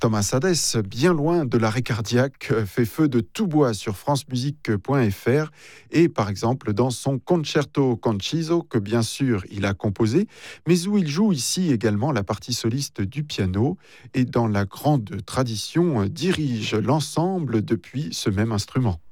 Thomas Hadès, bien loin de l'arrêt cardiaque, fait feu de tout bois sur francemusique.fr et par exemple dans son Concerto Conciso, que bien sûr il a composé, mais où il joue ici également la partie soliste du piano et dans la grande tradition dirige l'ensemble depuis ce même instrument.